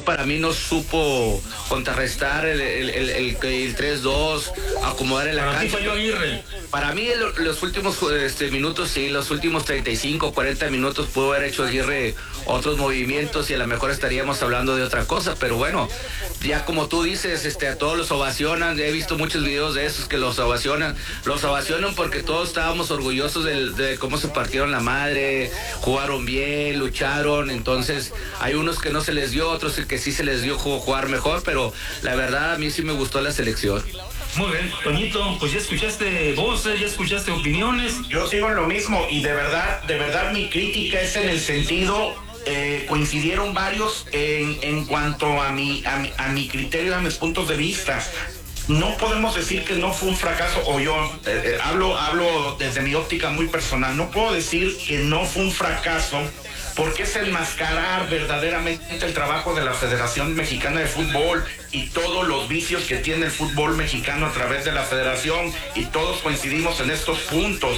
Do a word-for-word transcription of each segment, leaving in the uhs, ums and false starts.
Para mí no supo contrarrestar el, el, el, el, el tres dos, acomodar en la Para cancha. ti falló Aguirre. Para mí los, los últimos este, minutos, sí, los últimos treinta y cinco, cuarenta minutos pudo haber hecho Aguirre otros movimientos y a lo mejor estaríamos hablando de otra cosa, pero bueno, ya como tú dices, este, a todos los ovacionan, he visto muchos videos de esos que los ovacionan, los ovacionan porque todos estábamos orgullosos de, de cómo se partieron la madre, jugaron bien, lucharon, entonces hay unos que no se les dio, otros que sí se les dio jugar mejor, pero la verdad a mí sí me gustó la selección. Muy bien, Toñito, pues ya escuchaste voces, ya escuchaste opiniones. Yo sigo en lo mismo y de verdad, de verdad mi crítica es en el sentido, eh, coincidieron varios en, en cuanto a mi, a, mi, a mi criterio, a mis puntos de vista. No podemos decir que no fue un fracaso, o yo eh, eh, hablo, hablo desde mi óptica muy personal, no puedo decir que no fue un fracaso, porque es enmascarar verdaderamente el trabajo de la Federación Mexicana de Fútbol y todos los vicios que tiene el fútbol mexicano a través de la federación, y todos coincidimos en estos puntos.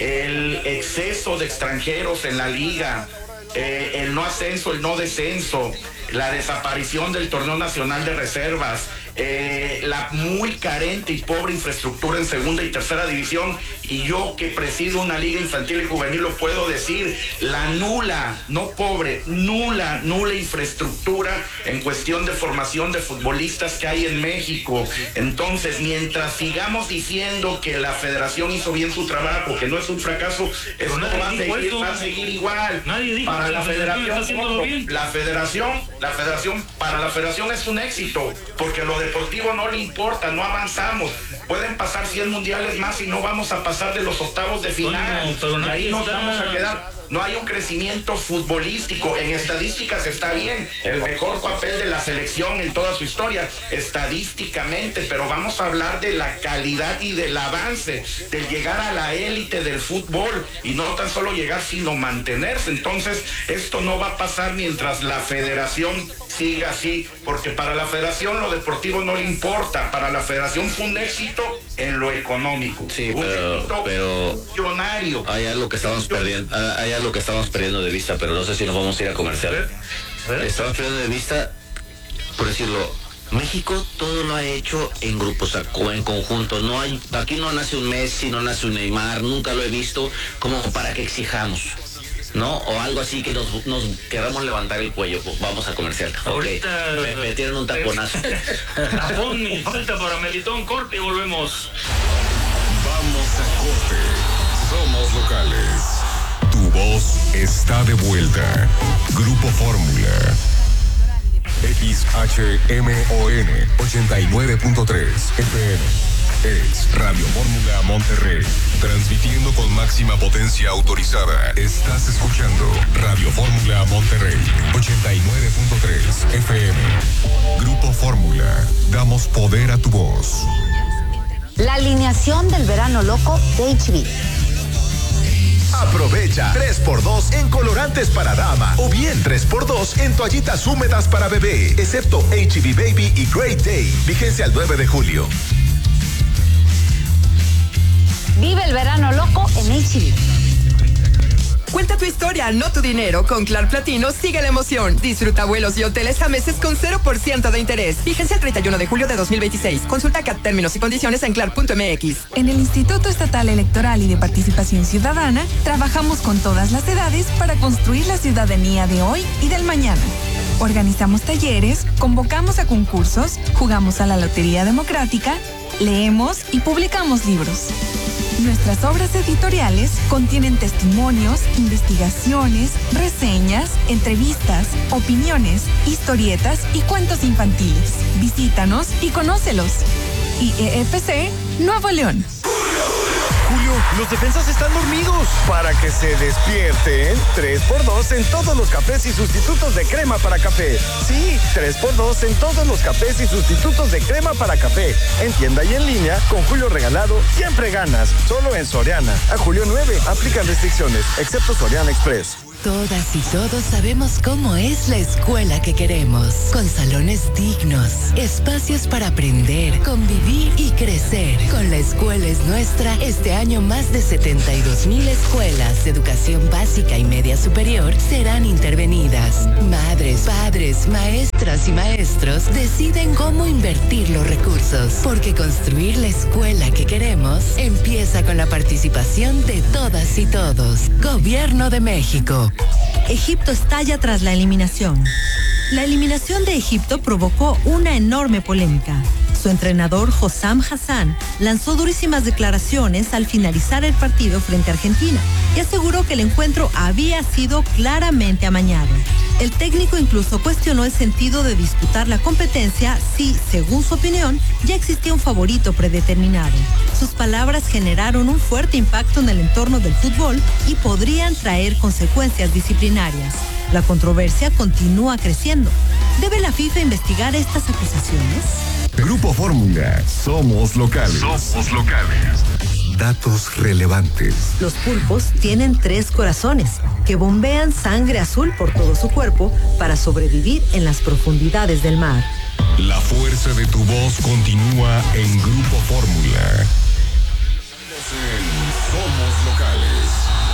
El exceso de extranjeros en la liga, eh, el no ascenso, el no descenso, la desaparición del torneo nacional de reservas, eh, la muy carente y pobre infraestructura en segunda y tercera división, y yo que presido una liga infantil y juvenil lo puedo decir, la nula, no pobre, nula, nula infraestructura en cuestión de formación de futbolistas que hay en México. Entonces, mientras sigamos diciendo que la federación hizo bien su trabajo, que no es un fracaso, esto va a seguir, va a seguir igual. Nadie dijo para que la la federación está federación, haciéndolo bien. la federación, la federación, para la federación es un éxito, porque lo deportivo no le importa, no avanzamos. Pueden pasar cien mundiales más y no vamos a pasar de los octavos de final. Bueno, pero y ahí nos está... vamos a quedar. No hay un crecimiento futbolístico. En estadísticas está bien, el mejor papel de la selección en toda su historia, estadísticamente, pero vamos a hablar de la calidad y del avance, del llegar a la élite del fútbol, y no tan solo llegar, sino mantenerse. Entonces, esto no va a pasar mientras la federación siga así, porque para la federación lo deportivo no le importa, para la federación fue un éxito en lo económico. Sí, un pero, pero millonario. hay algo que estamos perdiendo, hay algo que estamos perdiendo de vista, pero no sé si nos vamos a ir a comercial. Estamos perdiendo de vista, por decirlo, México todo lo ha hecho en grupos, en conjunto. No hay, aquí no nace un Messi, no nace un Neymar, nunca lo he visto como para que exijamos, ¿no? O algo así que nos, nos queramos levantar el cuello. Vamos a comercial. Ahorita okay. me, me tienen un taponazo. Tapón y falta para Melitón, corte y volvemos. Vamos a corte. Somos locales. Tu voz está de vuelta. Grupo Fórmula. X H M O N ochenta y nueve punto tres F M. Es Radio Fórmula Monterrey, transmitiendo con máxima potencia autorizada. Estás escuchando Radio Fórmula Monterrey, ochenta y nueve punto tres F M. Grupo Fórmula, damos poder a tu voz. La alineación del verano loco de H B. Aprovecha tres por dos en colorantes para dama o bien tres por dos en toallitas húmedas para bebé, excepto H B Baby y Great Day. Vigencia al nueve de julio. Vive el verano loco en H B. Cuenta tu historia, no tu dinero. Con Clar Platino sigue la emoción. Disfruta vuelos y hoteles a meses con cero por ciento de interés. Vigencia el treinta y uno de julio de dos mil veintiséis. Consulta C A T términos y condiciones en clar punto m x. En el Instituto Estatal Electoral y de Participación Ciudadana, trabajamos con todas las edades para construir la ciudadanía de hoy y del mañana. Organizamos talleres, convocamos a concursos, jugamos a la Lotería Democrática, leemos y publicamos libros. Nuestras obras editoriales contienen testimonios, investigaciones, reseñas, entrevistas, opiniones, historietas y cuentos infantiles. Visítanos y conócelos. I E F C Nuevo León. Julio, los defensas están dormidos. Para que se despierten, tres por dos en todos los cafés y sustitutos de crema para café. Sí, tres por dos en todos los cafés y sustitutos de crema para café. En tienda y en línea, con Julio regalado, siempre ganas. Solo en Soriana. A julio nueve, aplican restricciones, excepto Soriana Express. Todas y todos sabemos cómo es la escuela que queremos, con salones dignos, espacios para aprender, convivir y crecer. Con La Escuela es Nuestra, este año más de setenta y dos mil escuelas de educación básica y media superior serán intervenidas. Madres, padres, maestras y maestros deciden cómo invertir los recursos, porque construir la escuela que queremos empieza con la participación de todas y todos. Gobierno de México. Egipto estalla tras la eliminación. La eliminación de Egipto provocó una enorme polémica. Su entrenador, Hossam Hassan, lanzó durísimas declaraciones al finalizar el partido frente a Argentina y aseguró que el encuentro había sido claramente amañado. El técnico incluso cuestionó el sentido de disputar la competencia si, según su opinión, ya existía un favorito predeterminado. Sus palabras generaron un fuerte impacto en el entorno del fútbol y podrían traer consecuencias disciplinarias. La controversia continúa creciendo. ¿Debe la FIFA investigar estas acusaciones? Grupo Fórmula, somos locales. Somos locales. Datos relevantes. Los pulpos tienen tres corazones que bombean sangre azul por todo su cuerpo para sobrevivir en las profundidades del mar. La fuerza de tu voz continúa en Grupo Fórmula. Somos locales.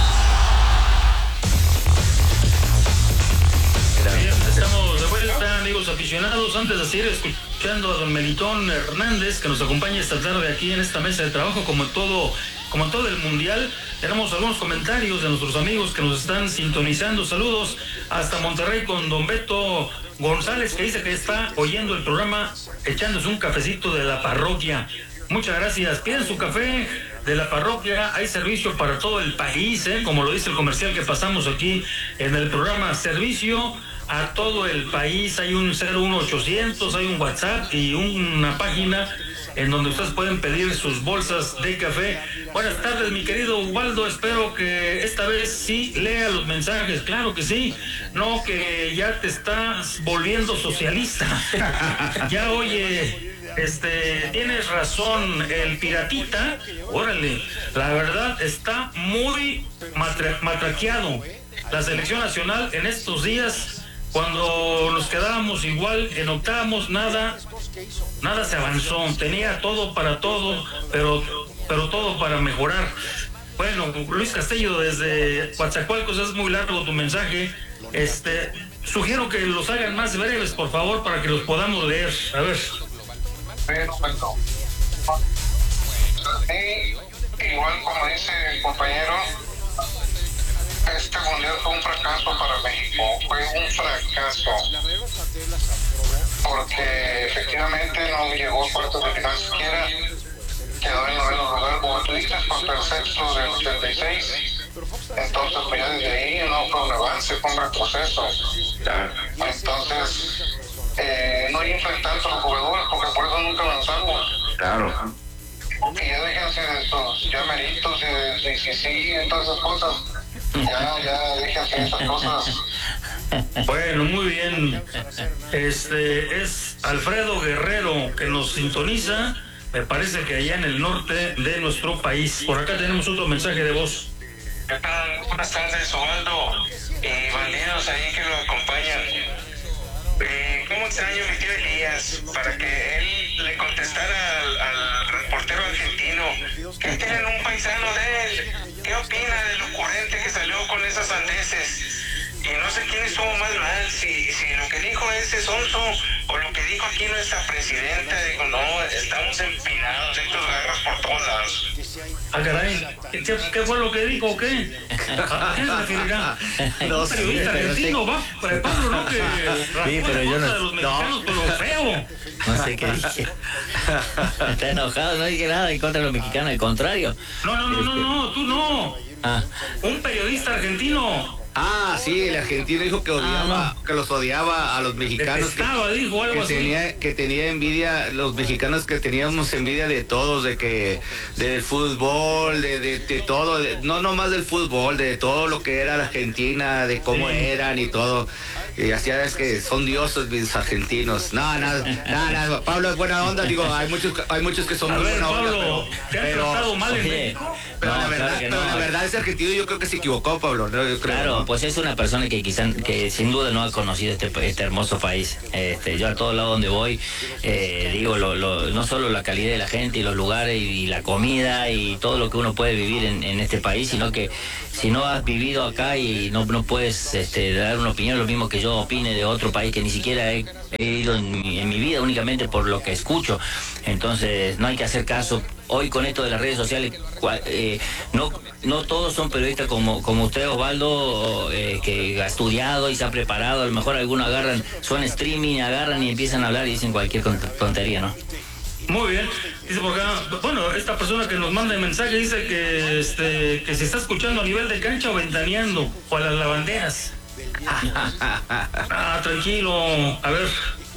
Bien, estamos de vuelta, amigos aficionados. Antes de seguir escuchando a don Melitón Hernández, que nos acompaña esta tarde aquí en esta mesa de trabajo, como en todo, como en todo el mundial, tenemos algunos comentarios de nuestros amigos que nos están sintonizando. Saludos hasta Monterrey con don Beto González, que dice que está oyendo el programa echándose un cafecito de la parroquia. Muchas gracias. Piden su café de la parroquia. Hay servicio para todo el país, ¿eh? Como lo dice el comercial que pasamos aquí en el programa. Servicio a todo el país. Hay un cero uno ochocientos, hay un WhatsApp y una página en donde ustedes pueden pedir sus bolsas de café. Buenas tardes, mi querido Ubaldo. Espero que esta vez sí lea los mensajes. Claro que sí. No que ya te estás volviendo socialista. Ya oye... Este, tienes razón, el piratita, órale, la verdad está muy matra- matraqueado. La selección nacional en estos días, cuando nos quedábamos igual en octavos, nada, nada se avanzó. Tenía todo para todo, pero, pero todo para mejorar. Bueno, Luis Castillo desde Coatzacoalcos, es muy largo tu mensaje. Este, sugiero que los hagan más breves, por favor, para que los podamos leer. A ver. Perfecto. Y igual como dice el compañero, este mundial fue un fracaso para México, fue un fracaso, porque efectivamente no llegó a cuartos de final siquiera, quedó en noveno lugar, como tú dices, por tercer del ochenta y seis. Entonces pues ya desde ahí no fue un avance, fue un retroceso. Entonces Eh, no inflen tanto a los jugadores porque por eso nunca avanzamos. Claro. Y ya déjense de estos llameritos y de, de si sí, y todas esas cosas. Ya, ya déjense de esas cosas. Bueno, muy bien. Este es Alfredo Guerrero que nos sintoniza. Me parece que allá en el norte de nuestro país. Por acá tenemos otro mensaje de voz. ¿Qué tal? Buenas tardes, Osvaldo y bandidos ahí que lo acompañan. Eh, ¿Cómo extraño a mi tío Elías para que él le contestara al, al reportero argentino que tienen un paisano de él? ¿Qué opina de lo ocurrente que salió con esas sandeces? Y no sé quién estuvo más mal, si, si lo que dijo ese sonso o lo que dijo aquí nuestra presidenta. Digo, no, estamos empinados, estos garras por todos lados. Ah, caray, ¿qué, qué fue lo que dijo o qué? ¿A qué se referirá? No Un periodista sé, argentino, no va, para Pablo, ¿no? Que sí, pero yo no, de los mexicanos, no. pero feo. No sé qué dije. Está enojado, no dije nada en contra de los mexicanos, al contrario. No, no, no, no, no, tú no. Ah. Un periodista argentino. Ah, sí, el argentino dijo que odiaba, ah, no. que los odiaba a los mexicanos. Detestaba, que, dijo algo que así. Tenía, que tenía envidia, los mexicanos que teníamos envidia de todos, de que, del fútbol, de, de, de todo, de, no nomás del fútbol, de todo lo que era la Argentina, de cómo sí. eran y todo. Y así es que son dioses mis argentinos. No, no, no, no, Pablo es buena onda, digo, hay muchos, hay muchos que son a muy ver, buena Pablo, onda, pero, ¿te han pero, tratado mal en oye, México? pero no, la verdad, claro que pero no. la verdad ese argentino yo creo que se equivocó, Pablo, ¿no? Yo creo, Claro, ¿no? pues es una persona que quizá, que sin duda no ha conocido este, este hermoso país. Este, yo a todos lados donde voy, eh, digo, lo, lo, no solo la calidad de la gente y los lugares y, y la comida y todo lo que uno puede vivir en, en este país, sino que si no has vivido acá y no, no puedes este, dar una opinión, lo mismo que yo opine de otro país que ni siquiera he, he ido en mi, en mi vida, únicamente por lo que escucho. Entonces no hay que hacer caso. Hoy con esto de las redes sociales, eh, no no todos son periodistas como como usted, Osvaldo, eh, que ha estudiado y se ha preparado. A lo mejor algunos agarran, son streaming, agarran y empiezan a hablar y dicen cualquier tontería, ¿no? Muy bien, dice por acá, bueno, esta persona que nos manda el mensaje dice que este que se está escuchando a nivel de cancha o ventaneando o a las lavanderas. Ah, tranquilo, a ver.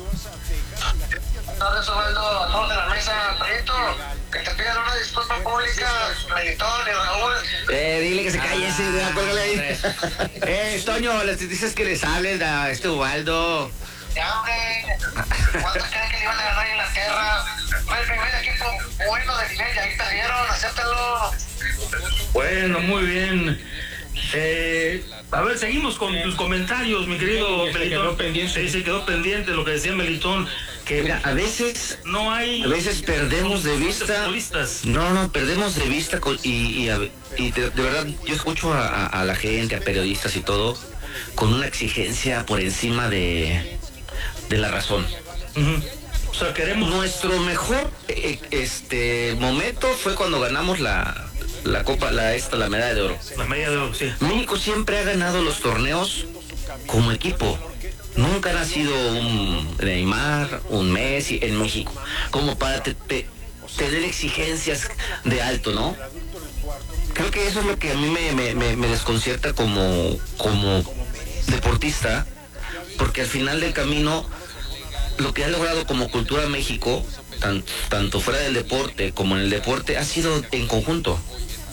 Buenas tardes, Osvaldo, a todos de la mesa, Prieto, que te pidan una disculpa pública, Melitón y Raúl. Eh, dile que se calle ese, ah, cuélgale ahí. Eh, Toño, les dices que les hables a este Ubaldo. Ya, hombre, ¿cuántos creen que le iban a ganar a Inglaterra? Fue el primer equipo bueno de nivel y ahí perdieron, acéptalo. Bueno, muy bien. Eh, a ver, seguimos con tus comentarios, mi querido sí, Melitón. Quedó pendiente. Sí, sí, quedó pendiente lo que decía Melitón. Que mira, a veces no hay. A veces perdemos de vista. No, no, perdemos de vista con, y, y, y de, de verdad, yo escucho a, a, a la gente, a periodistas y todo, con una exigencia por encima de, de la razón. Uh-huh. O sea, queremos. Nuestro mejor eh, este momento fue cuando ganamos la. La copa, la esta, la medalla de oro. La medalla de oro, sí. México siempre ha ganado los torneos como equipo. Nunca ha sido un Neymar, un Messi en México, como para te, te, tener exigencias de alto, ¿no? Creo que eso es lo que a mí me, me, me, me desconcierta como, como deportista, porque al final del camino, lo que ha logrado como cultura México, tanto, tanto fuera del deporte como en el deporte, ha sido en conjunto.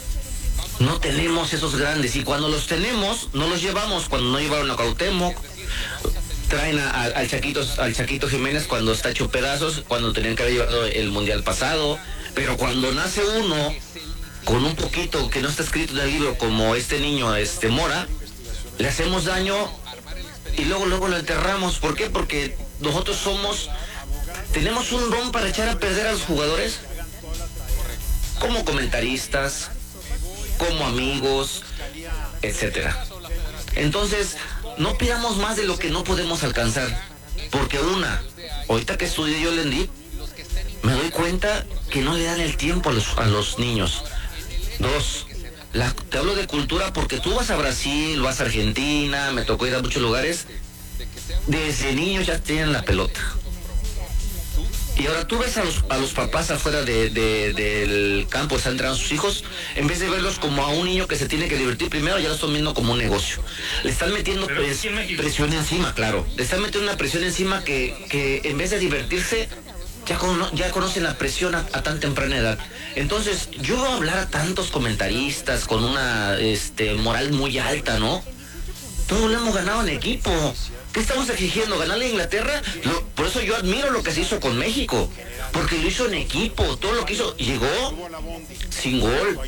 No tenemos esos grandes, y cuando los tenemos, no los llevamos. Cuando no llevaron a Cuauhtémoc, traen a, a, al, Chaquito, al Chaquito Jiménez cuando está hecho pedazos, cuando tenían que haber llevado el mundial pasado. Pero cuando nace uno con un poquito que no está escrito en el libro, como este niño, este Mora, le hacemos daño y luego luego lo enterramos. ¿Por qué? Porque nosotros somos, tenemos un don para echar a perder a los jugadores, como comentaristas, como amigos, etcétera. Entonces, no pidamos más de lo que no podemos alcanzar, porque una, ahorita que estudié yo el ENDIP, me doy cuenta que no le dan el tiempo a los, a los niños. Dos, la, te hablo de cultura porque tú vas a Brasil, vas a Argentina, me tocó ir a muchos lugares, desde niños ya tienen la pelota. Y ahora tú ves a los, a los papás afuera de, de, del campo, están entrenando a sus hijos, en vez de verlos como a un niño que se tiene que divertir primero, ya lo están viendo como un negocio. Le están metiendo pres, presión encima, claro. Le están metiendo una presión encima que, que en vez de divertirse, ya, cono, ya conocen la presión a, a tan temprana edad. Entonces, yo voy a hablar a tantos comentaristas con una este, moral muy alta, ¿no? Todos lo hemos ganado en equipo. ¿Qué estamos exigiendo? ¿Ganarle a Inglaterra? No, por eso yo admiro lo que se hizo con México, porque lo hizo en equipo. Todo lo que hizo, llegó sin gol.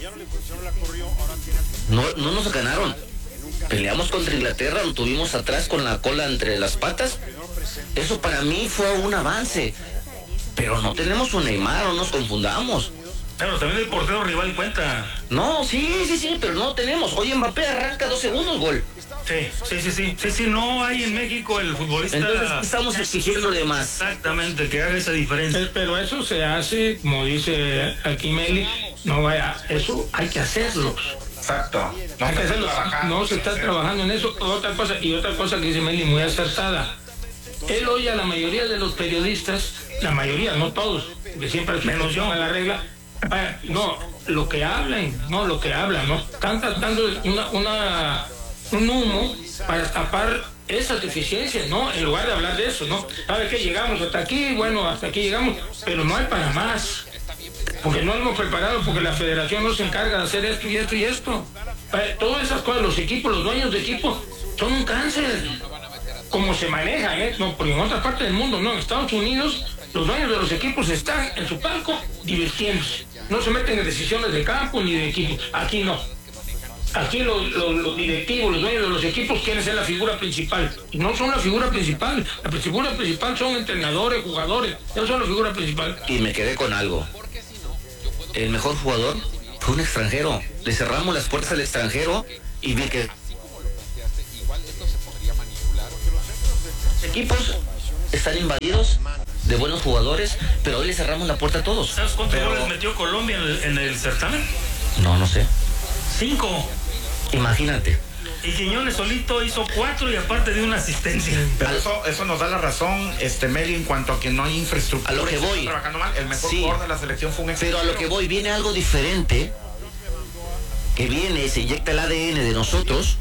No, no nos ganaron. Peleamos contra Inglaterra, lo tuvimos atrás con la cola entre las patas. Eso para mí fue un avance. Pero no tenemos un Neymar, no nos confundamos. Claro, también el portero rival cuenta. No, sí, sí, sí, pero no tenemos. Oye, Mbappé arranca dos segundos, gol. Sí, sí, sí, sí, sí, sí, no hay en México el futbolista. Entonces estamos exigiendo de más. Exactamente, que haga esa diferencia. Pero eso se hace, como dice aquí Meli, no vaya, eso hay que hacerlo. Exacto. No, hay que hacerlo. No se está trabajando en eso. Otra cosa, y otra cosa que dice Meli muy acertada. Él oye a la mayoría de los periodistas, la mayoría, no todos, que siempre es menos yo a la regla. No, lo que hablan, no, lo que hablan, ¿no? Están tratando una, una, un humo para tapar esas deficiencias, ¿no? En lugar de hablar de eso, ¿no? ¿Sabe qué? Llegamos hasta aquí, bueno, hasta aquí llegamos, pero no hay para más. Porque no hemos preparado, porque la federación no se encarga de hacer esto y esto y esto. Todas esas cosas, los equipos, los dueños de equipos, son un cáncer. como se maneja, ¿eh? No, porque en otra parte del mundo, no, en Estados Unidos, los dueños de los equipos están en su palco divirtiéndose. No se meten en decisiones de campo ni de equipo. Aquí no. Aquí los, los, los directivos, los dueños de los equipos quieren ser la figura principal. Y no son la figura principal. La figura principal son entrenadores, jugadores. Ellos son la figura principal. Y me quedé con algo. El mejor jugador fue un extranjero. Le cerramos las puertas al extranjero y vi que equipos están invadidos de buenos jugadores, pero hoy le cerramos la puerta a todos. ¿Sabes cuántos pero... goles metió Colombia en el, en el certamen? No, no sé. Cinco. Imagínate. Y Quiñones solito hizo cuatro y aparte de una asistencia. Pero eso, eso nos da la razón, este Meli, en cuanto a que no hay infraestructura. A lo que voy. Trabajando mal. El mejor sí, jugador de la selección fue un pero a lo que voy, viene algo diferente, que viene, se inyecta el A D N de nosotros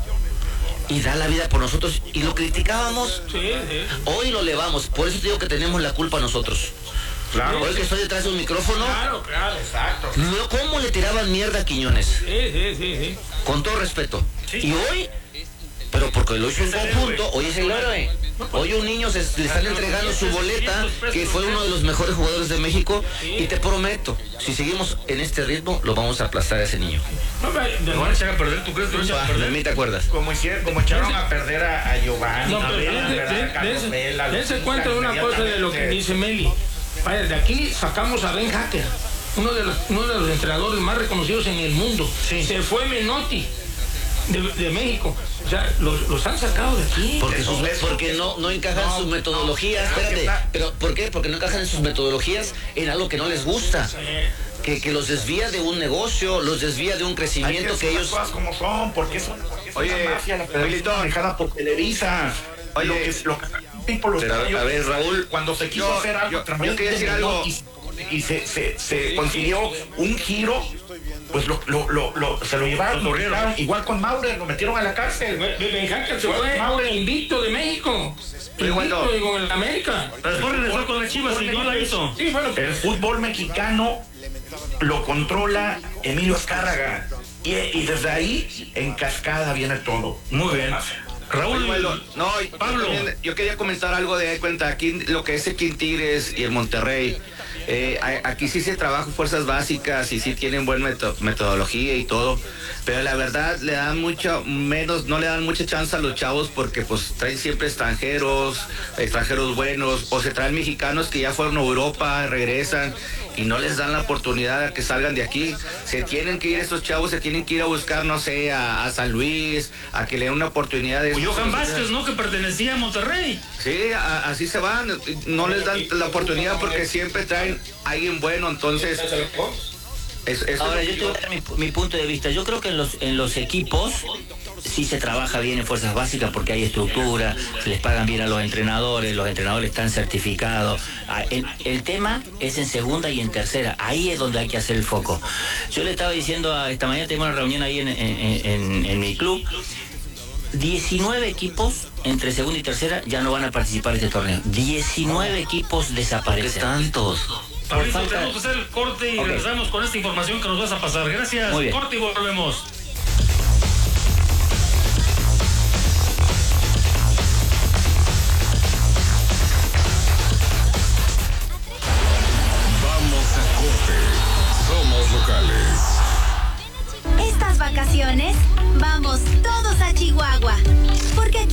y da la vida por nosotros. Y lo criticábamos, sí, sí. Hoy lo elevamos. Por eso te digo que tenemos la culpa nosotros. Claro. Hoy que estoy detrás de un micrófono. Claro, claro. Exacto. ¿Cómo le tiraban mierda a Quiñones? Sí, sí, sí, sí. Con todo respeto. Sí. Y hoy, pero porque lo hizo en conjunto, hoy es el héroe. Hoy un niño se le están entregando su boleta, que fue uno de los mejores jugadores de México, y te prometo, si seguimos en este ritmo, lo vamos a aplastar a ese niño. No, ¿me van a echar a perder? ¿Tú crees que van a echar a perder? De mí te acuerdas. Como, hicieron, como echaron a perder a, a Giovanni. No, pero dense cuenta de una cosa de lo que dice Meli. Vaya, de aquí sacamos a Ben Hacker, uno de los, uno de los entrenadores más reconocidos en el mundo. Sí. Se fue Menotti de, de México. O sea, los, los han sacado de aquí. Porque, sus, porque no, no encajan no, sus metodologías. No, espérate, pero ¿por qué? Porque no encajan en sus metodologías en algo que no les gusta. Sí. Que, que los desvía de un negocio, los desvía de un crecimiento. Hay que, que ellos. Las cosas como son, porque son. Oye, mafia, la Federalito manejada por Televisa. Oye, lo que es lo que. Pero, a ver, Raúl, cuando se quiso yo, hacer algo, yo, yo quería decir algo y, y se, se, se consiguió un giro, pues lo, lo, lo, lo se lo llevaron, lo llevaron, igual con Maurer, lo metieron a la cárcel. Ben Hacker se fue Maurer invicto de México. Invicto con el América. Después regresó con las Chivas y no la hizo. Sí, bueno, el fútbol mexicano lo controla Emilio Azcárraga y, y desde ahí en cascada viene todo. Muy bien. Raúl, bueno, no, Pablo, yo, yo quería comentar algo de cuenta aquí lo que es el Tigres y el Monterrey. Eh, aquí sí se trabaja fuerzas básicas y sí tienen buena meto metodología y todo, pero la verdad le dan mucho menos, no le dan mucha chance a los chavos porque pues traen siempre extranjeros, extranjeros buenos, o se traen mexicanos que ya fueron a Europa, regresan y no les dan la oportunidad a que salgan de aquí. Se tienen que ir estos chavos, se tienen que ir a buscar, no sé, a, a San Luis, a que le den una oportunidad de... Johan Vázquez, ¿no? Que pertenecía a Monterrey. Sí, a, así se van, no les dan la oportunidad porque siempre traen a alguien bueno, entonces... Es, es Ahora, yo te voy a dar mi, mi punto de vista. Yo creo que en los, en los equipos sí se trabaja bien en fuerzas básicas porque hay estructura, se les pagan bien a los entrenadores, los entrenadores están certificados. El, el tema es en segunda y en tercera, ahí es donde hay que hacer el foco. Yo le estaba diciendo, a, esta mañana tengo una reunión ahí en, en, en, en mi club, diecinueve equipos entre segunda y tercera ya no van a participar en este torneo. diecinueve equipos desaparecen. ¿Tantos? Ahorita tenemos que hacer el corte y okay. regresamos con esta información que nos vas a pasar. Gracias. Corte y volvemos. Vamos a corte. Somos locales. Estas vacaciones vamos todos a Chihuahua, porque aquí